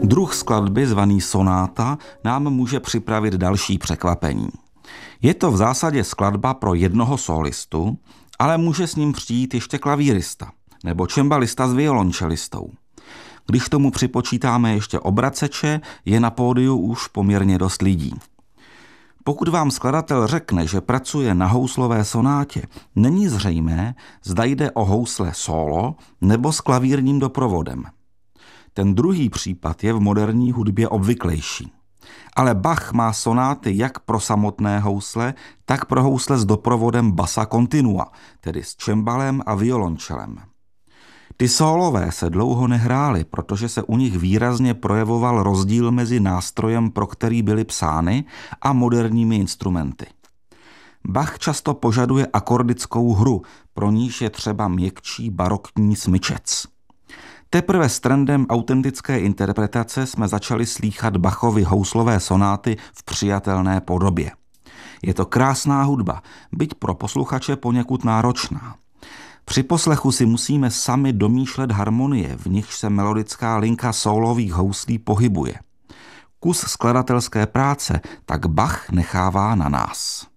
Druh skladby zvaný sonáta nám může připravit další překvapení. Je to v zásadě skladba pro jednoho sólistu, ale může s ním přijít ještě klavírista nebo čembalista s violončelistou. Když tomu připočítáme ještě obraceče, je na pódiu už poměrně dost lidí. Pokud vám skladatel řekne, že pracuje na houslové sonátě, není zřejmé, zda jde o housle solo nebo s klavírním doprovodem. Ten druhý případ je v moderní hudbě obvyklejší. Ale Bach má sonáty jak pro samotné housle, tak pro housle s doprovodem bassa continua, tedy s čembalem a violončelem. Ty sólové se dlouho nehrály, protože se u nich výrazně projevoval rozdíl mezi nástrojem, pro který byly psány, a moderními instrumenty. Bach často požaduje akordickou hru, pro níž je třeba měkčí barokní smyčec. Teprve s trendem autentické interpretace jsme začali slýchat Bachovy houslové sonáty v přijatelné podobě. Je to krásná hudba, byť pro posluchače poněkud náročná. Při poslechu si musíme sami domýšlet harmonie, v nichž se melodická linka sólových houslí pohybuje. Kus skladatelské práce tak Bach nechává na nás.